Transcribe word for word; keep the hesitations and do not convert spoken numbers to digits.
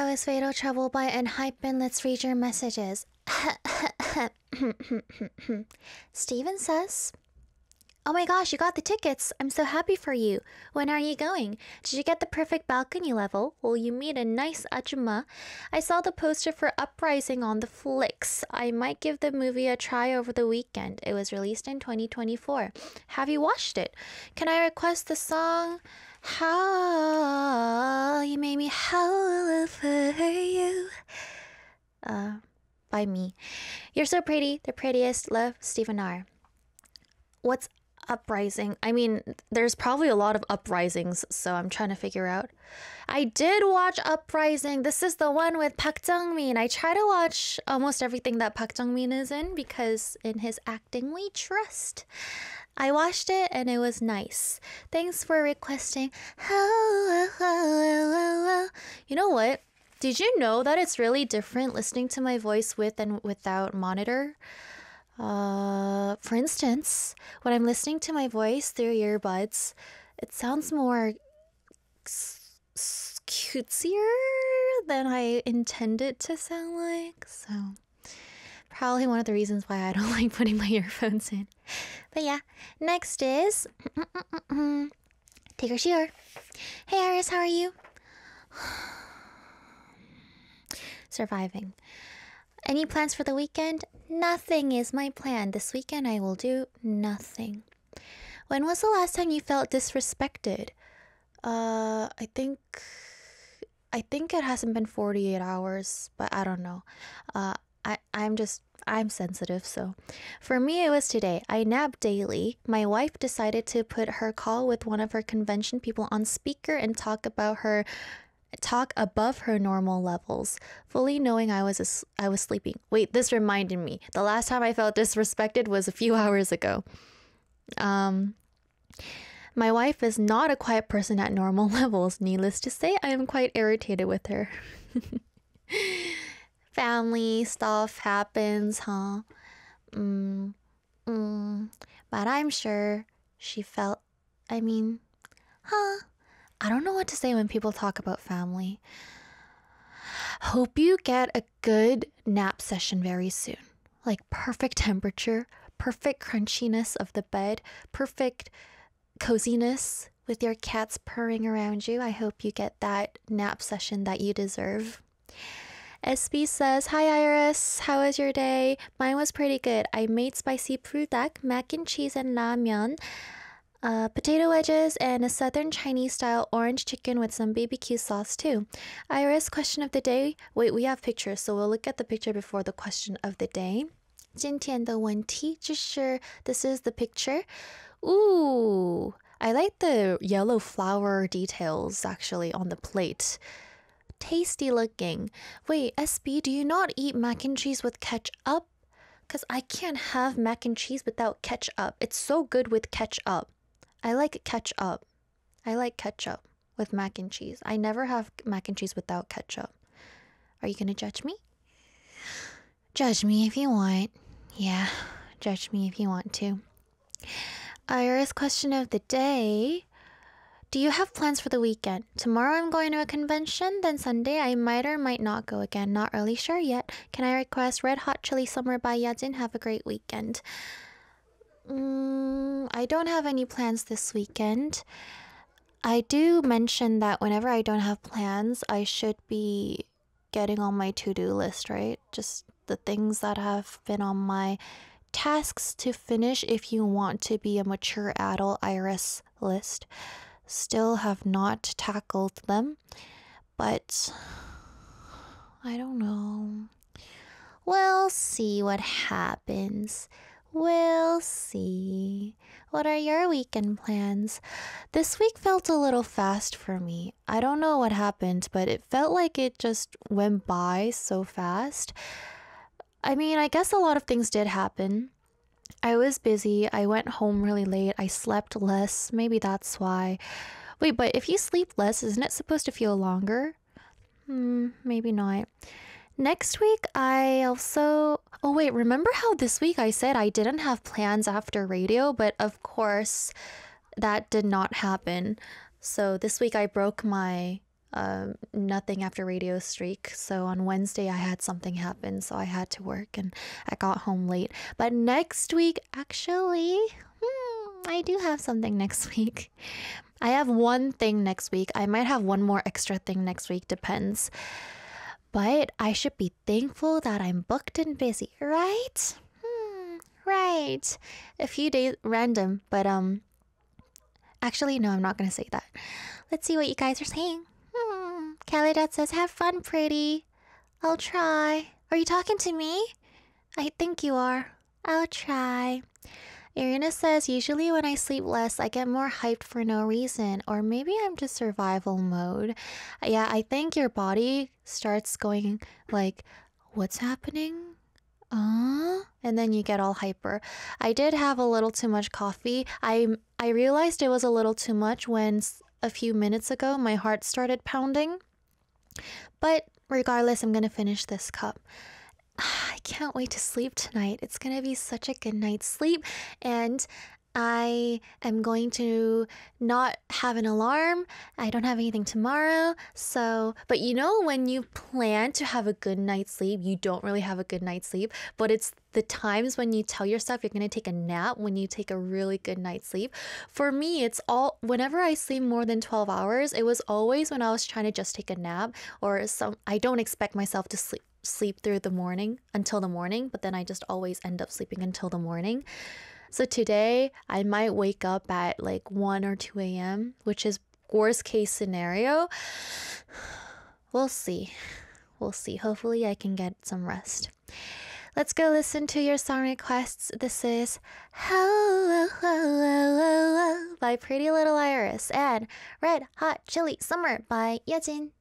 is Fatal Trouble by Enhypen. Let's read your messages. Steven says, oh my gosh, you got the tickets. I'm so happy for you. When are you going? Did you get the perfect balcony level? Will you meet a nice ajumma? I saw the poster for Uprising on the flicks. I might give the movie a try over the weekend. It was released in twenty twenty-four. Have you watched it? Can I request the song How You Made Me Howl for You? Uh, by me. You're so pretty. The prettiest. Love, Stephen R. What's Uprising? I mean, there's probably a lot of uprisings, so I'm trying to figure out. I did watch Uprising. This is the one with Park Jung-min. I try to watch almost everything that Park Jung-min is in because in his acting we trust. I watched it and it was nice. Thanks for requesting. You know what? Did you know that it's really different listening to my voice with and without monitor? Uh, for instance, when I'm listening to my voice through earbuds, it sounds more s- s- cutesier than I intend it to sound like. So, probably one of the reasons why I don't like putting my earphones in. But yeah, next is Tigger Shior. Hey Iris, how are you? Surviving. Any plans for the weekend? Nothing is my plan. This weekend I will do nothing. When was the last time you felt disrespected? Uh, I think... I think it hasn't been forty-eight hours, but I don't know. Uh, I, I'm just... I'm sensitive, so... For me, it was today. I nap daily. My wife decided to put her call with one of her convention people on speaker and talk about her... talk above her normal levels, fully knowing I was as- I was sleeping. Wait, this reminded me. The last time I felt disrespected was a few hours ago. Um, my wife is not a quiet person at normal levels. Needless to say, I am quite irritated with her. Family stuff happens, huh? Mm, mm, but I'm sure she felt, I mean, huh? I don't know what to say when people talk about family. Hope you get a good nap session very soon. Like perfect temperature, perfect crunchiness of the bed, perfect coziness with your cats purring around you. I hope you get that nap session that you deserve. S B says, hi Iris, how was your day? Mine was pretty good. I made spicy prudak, mac and cheese and ramyeon. Uh, potato wedges and a southern Chinese style orange chicken with some B B Q sauce too. Iris, question of the day. Wait, we have pictures, so we'll look at the picture before the question of the day. 今天的问题就是 this is the picture. Ooh, I like the yellow flower details actually on the plate. Tasty looking. Wait, S B, do you not eat mac and cheese with ketchup? Because I can't have mac and cheese without ketchup. It's so good with ketchup. I like ketchup. I like ketchup with mac and cheese. I never have mac and cheese without ketchup. Are you gonna judge me? Judge me if you want. Yeah, judge me if you want to. Iris, question of the day. Do you have plans for the weekend? Tomorrow I'm going to a convention, then Sunday I might or might not go again. Not really sure yet. Can I request Red Hot Chili Summer by Yajin? Have a great weekend. Mm, I don't have any plans this weekend. I do mention that whenever I don't have plans, I should be getting on my to-do list, right? Just the things that have been on my tasks to finish if you want to be a mature adult Iris list. Still have not tackled them, but I don't know. We'll see what happens. We'll see. What are your weekend plans? This week felt a little fast for me. I don't know what happened, but it felt like it just went by so fast. I mean, I guess a lot of things did happen. I was busy. I went home really late. I slept less. Maybe that's why. Wait, but if you sleep less, isn't it supposed to feel longer? Hmm, maybe not. Next week, I also... Oh wait, remember how this week I said I didn't have plans after radio? But of course, that did not happen. So this week I broke my um, nothing after radio streak. So on Wednesday, I had something happen. So I had to work and I got home late. But next week, actually, hmm, I do have something next week. I have one thing next week. I might have one more extra thing next week, depends. But I should be thankful that I'm booked and busy, right? Hmm, right. A few days random, but um actually no, I'm not gonna say that. Let's see what you guys are saying. Hmm. Calidat says, have fun, pretty. I'll try. Are you talking to me? I think you are. I'll try. Irina says, usually when I sleep less, I get more hyped for no reason. Or maybe I'm just survival mode. Yeah, I think your body starts going like, what's happening? Uh, and then you get all hyper. I did have a little too much coffee. I I realized it was a little too much when a few minutes ago my heart started pounding. But regardless, I'm gonna finish this cup. I can't wait to sleep tonight. It's gonna be such a good night's sleep, and I am going to not have an alarm. I don't have anything tomorrow. So, but you know, when you plan to have a good night's sleep, you don't really have a good night's sleep, but it's the times when you tell yourself you're going to take a nap when you take a really good night's sleep. For me, it's all whenever I sleep more than twelve hours, it was always when I was trying to just take a nap or some I don't expect myself to sleep sleep through the morning until the morning, but then I just always end up sleeping until the morning. So today I might wake up at like one or two a.m., which is worst case scenario. We'll see. We'll see. Hopefully I can get some rest. Let's go listen to your song requests. This is Hello, Hello, Hello by Pretty Little Iris and Red Hot Chili Summer by Yejin.